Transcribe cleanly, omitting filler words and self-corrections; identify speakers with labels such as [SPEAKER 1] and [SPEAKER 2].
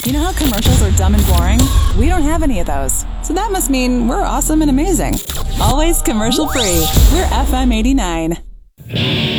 [SPEAKER 1] You know how commercials are dumb and boring? We don't have any of those. So that must mean we're awesome and amazing. Always commercial free. We're FM 89.